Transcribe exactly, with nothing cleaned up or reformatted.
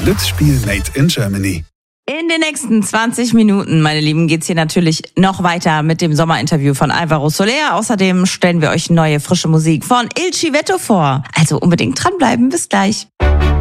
Glücksspiel made in Germany. In den nächsten zwanzig Minuten, meine Lieben, geht's hier natürlich noch weiter mit dem Sommerinterview von Alvaro Soler. Außerdem stellen wir euch neue, frische Musik von Il Civetto vor. Also unbedingt dranbleiben. Bis gleich.